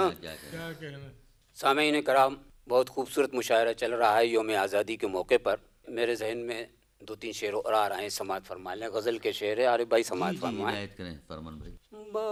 क्या क्या कहना। सामीन कराम, बहुत खूबसूरत मुशायरा चल रहा है योम आज़ादी के मौके पर। मेरे जहन में दो तीन शेर और आ रहे हैं, समात फरमा लें। गज़ल के शेर है, अरे भाई जी समात जी फरमाएं। इनायत करें फरमान भाई।